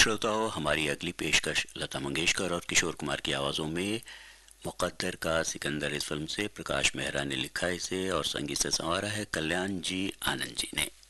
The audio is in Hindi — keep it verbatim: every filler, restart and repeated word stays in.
श्रोताओं, हमारी अगली पेशकश लता मंगेशकर और किशोर कुमार की आवाज़ों में मुक़द्दर का सिकंदर इस फिल्म से। प्रकाश मेहरा ने लिखा इसे और संगीत से संवारा है कल्याण जी आनंद जी ने।